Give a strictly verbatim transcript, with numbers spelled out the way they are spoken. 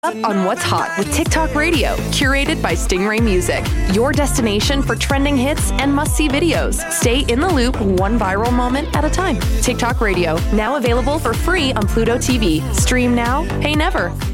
Up on what's hot with TikTok Radio, curated by Stingray Music. Your destination for trending hits and must-see videos. Stay in the loop one viral moment at a time. TikTok Radio, now available for free on Pluto T V. Stream now, pay never.